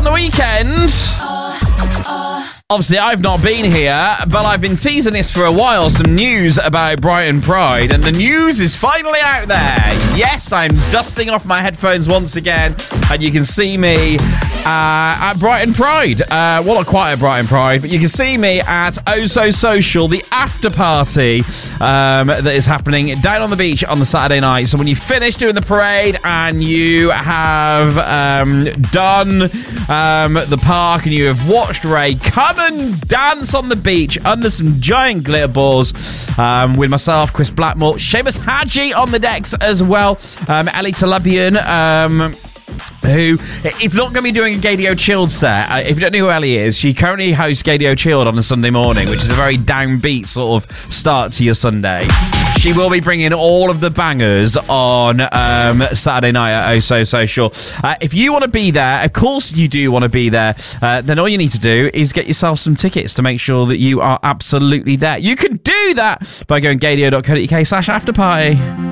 the weekend. Obviously, I've not been here, but I've been teasing this for a while. Some news about Brighton Pride, and the news is finally out there. Yes, I'm dusting off my headphones once again, and you can see me at Brighton Pride. Well, not quite at Brighton Pride, but you can see me at Oh So Social, the after party that is happening down on the beach on the Saturday night. So when you finish doing the parade and you have done the park and you have watched Ray, come and dance on the beach under some giant glitter balls with myself, Chris Blackmore, Seamus Hadji on the decks as well, Ellie Talabian, who is not going to be doing a Gaydio Chilled set. If you don't know who Ellie is, she currently hosts Gaydio Chilled on a Sunday morning, which is a very downbeat sort of start to your Sunday. She will be bringing all of the bangers on Saturday night at Oh So Social. If you want to be there, of course you do want to be there, then all you need to do is get yourself some tickets to make sure that you are absolutely there. You can do that by going gaydio.co.uk/afterparty.